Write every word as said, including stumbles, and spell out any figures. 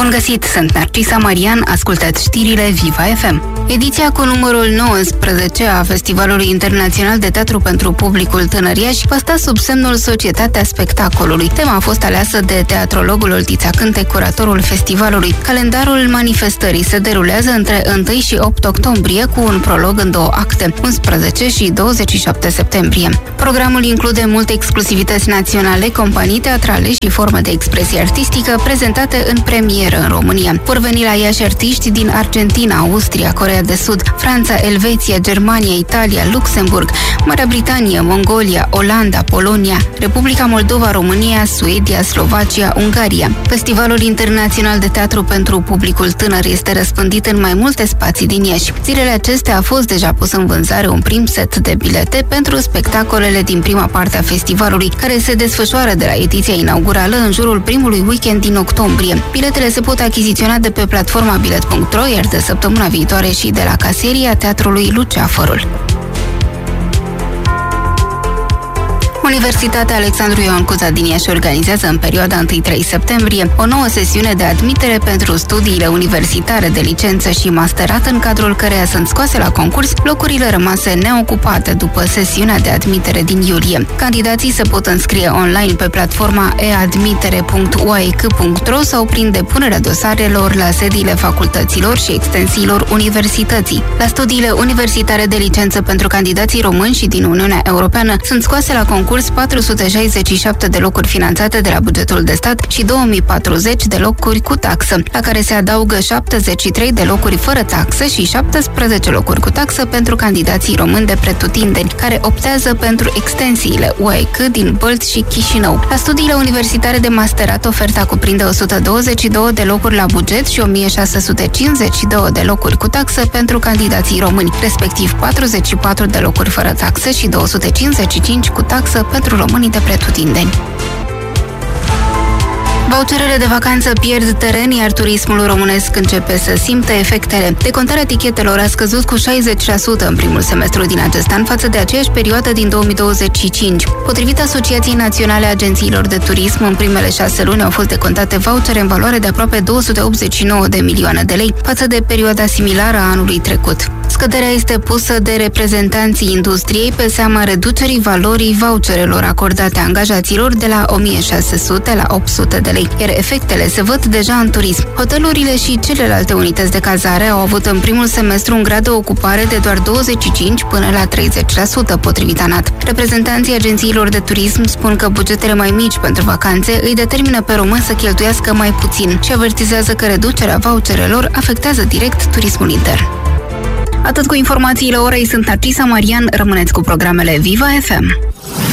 Bun găsit, sunt Narcisa Marian, ascultați știrile Viva F M. Ediția cu numărul nouăsprezece a Festivalului Internațional de Teatru pentru Publicul Tânăriaș va sta sub semnul Societatea Spectacolului. Tema a fost aleasă de teatrologul Oltița Cântec, curatorul festivalului. Calendarul manifestării se derulează între întâi și opt octombrie, cu un prolog în două acte, unsprezece și douăzeci și șapte septembrie. Programul include multe exclusivități naționale, companii teatrale și forme de expresie artistică prezentate în premieră în România. Vor veni la Iași artiști din Argentina, Austria, Coreea de Sud, Franța, Elveția, Germania, Italia, Luxemburg, Marea Britanie, Mongolia, Olanda, Polonia, Republica Moldova, România, Suedia, Slovacia, Ungaria. Festivalul Internațional de Teatru pentru Publicul Tânăr este răspândit în mai multe spații din Iași. Zilele acestea a fost deja pus în vânzare un prim set de bilete pentru spectacolele din prima parte a festivalului, care se desfășoară de la ediția inaugurală în jurul primului weekend din octombrie. Biletele se pot achiziționa de pe platforma bilet punct ro, iar de săptămâna viitoare și de la caseria Teatrului Luceafărul. Universitatea Alexandru Ioan Cuza din Iași organizează în perioada întâi trei septembrie o nouă sesiune de admitere pentru studiile universitare de licență și masterat, în cadrul căreia sunt scoase la concurs locurile rămase neocupate după sesiunea de admitere din iulie. Candidații se pot înscrie online pe platforma e admitere punct u a e c punct ro sau prin depunerea dosarelor la sediile facultăților și extensiilor universității. La studiile universitare de licență pentru candidații români și din Uniunea Europeană sunt scoase la concurs patru sute șaizeci și șapte de locuri finanțate de la bugetul de stat și două mii patruzeci de locuri cu taxă, la care se adaugă șaptezeci și trei de locuri fără taxă și șaptesprezece locuri cu taxă pentru candidații români de pretutindeni, care optează pentru extensiile U A E C din Bălți și Chișinău. La studiile universitare de masterat, oferta cuprinde o sută douăzeci și două de locuri la buget și o mie șase sute cincizeci și doi de locuri cu taxă pentru candidații români, respectiv patruzeci și patru de locuri fără taxă și două sute cincizeci și cinci cu taxă pentru românii de pretutindeni. Voucherele de vacanță pierd teren, iar turismul românesc începe să simtă efectele. Decontarea tichetelor a scăzut cu șaizeci la sută în primul semestru din acest an față de aceeași perioadă din două mii douăzeci și cinci. Potrivit Asociației Naționale a Agențiilor de Turism, în primele șase luni au fost decontate vouchere în valoare de aproape două sute optzeci și nouă de milioane de lei față de perioada similară a anului trecut. Scăderea este pusă de reprezentanții industriei pe seama reducerii valorii voucherelor acordate angajaților de la o mie șase sute la opt sute de lei, iar efectele se văd deja în turism. Hotelurile și celelalte unități de cazare au avut în primul semestru un grad de ocupare de doar douăzeci și cinci până la treizeci la sută, potrivit ANAT. Reprezentanții agențiilor de turism spun că bugetele mai mici pentru vacanțe îi determină pe români să cheltuiască mai puțin și avertizează că reducerea voucherelor afectează direct turismul intern. Atât cu informațiile orei, sunt Narcisa Marian, rămâneți cu programele Viva F M.